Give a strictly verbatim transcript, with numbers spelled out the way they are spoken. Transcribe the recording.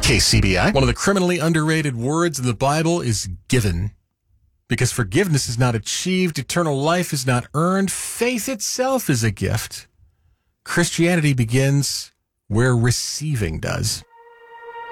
K C B I. One of the criminally underrated words in the Bible is given. Because forgiveness is not achieved, eternal life is not earned, faith itself is a gift. Christianity begins where receiving does.